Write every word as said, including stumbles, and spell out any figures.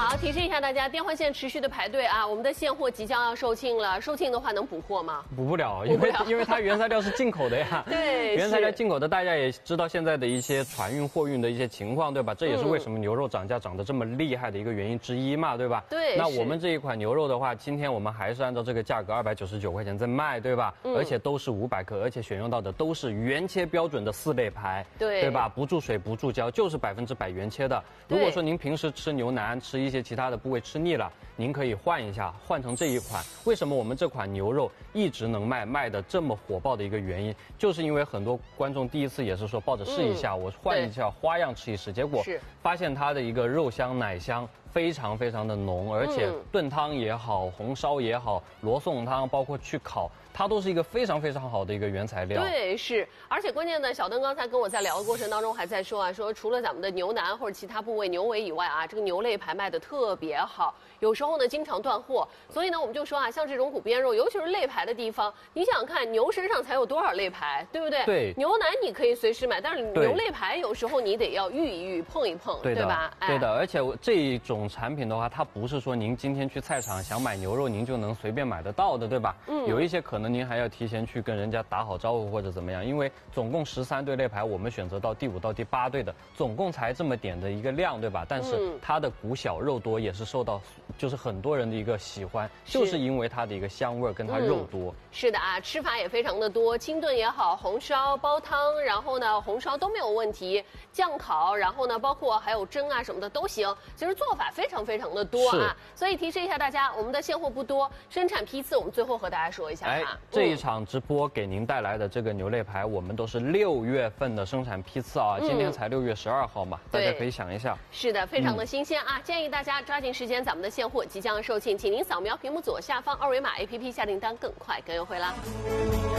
好，提示一下大家，电话线持续的排队啊，我们的现货即将要售罄了，售罄的话能补货吗？ 补不了，因为因为它原材料是进口的呀。 对， 原材料进口的，大家也知道现在的一些船运货运的一些情况，对吧？这也是为什么牛肉涨价涨得这么厉害的一个原因之一嘛，对吧？ 对。 那我们这一款牛肉的话，今天我们还是按照这个价格二百九十九块钱在卖，对吧？嗯、而且都是五百克，而且选用到的都是原切标准的四类排， 对， 对吧？不注水不注胶，就是百分之百原切的。如果说您平时吃牛腩吃一些其他的部位吃腻了，您可以换一下，换成这一款。为什么我们这款牛肉一直能卖卖的这么火爆的一个原因，就是因为很多观众第一次也是说抱着试一下，嗯、我换一下花样吃一试，结果发现它的一个肉香奶香非常非常的浓，而且炖汤也好，红烧也好，罗宋汤包括去烤，它都是一个非常非常好的一个原材料。 对，是，而且关键呢，小邓刚才跟我在聊的过程当中还在说啊，说除了咱们的牛腩或者其他部位牛尾以外啊，这个牛肋排卖的特别好，有时候呢经常断货，所以呢我们就说啊，像这种骨边肉，尤其是肋排的地方，你想想看，牛身上才有多少肋排，对不对？ 对。 牛腩你可以随时买，但是牛肋排有时候你得要遇一遇，碰一碰， 对, 对吧？ 哎、对的，而且这一种产品的话，它不是说您今天去菜场想买牛肉，您就能随便买得到的，对吧？嗯。有一些可能您还要提前去跟人家打好招呼或者怎么样，因为总共十三对肋排，我们选择到第五到第八对的，总共才这么点的一个量，对吧？但是它的骨小肉多，也是受到就是很多人的一个喜欢，就是因为它的一个香味跟它肉多。嗯、 是的啊，吃法也非常的多，清炖也好，红烧、煲汤，然后呢红烧都没有问题，酱烤，然后呢包括还有蒸啊什么的都行。其实做法非常非常的多啊，所以提示一下大家，我们的现货不多，生产批次我们最后和大家说一下哎， 啊。 这一场直播给您带来的这个牛肋排，我们都是六月份的生产批次啊，嗯、今天才六月十二号嘛，大家可以想一下。 是的，非常的新鲜啊！嗯、建议大家抓紧时间，咱们的现货即将售罄，请您扫描屏幕左下方二维码 A P P 下订单，更快更优惠啦。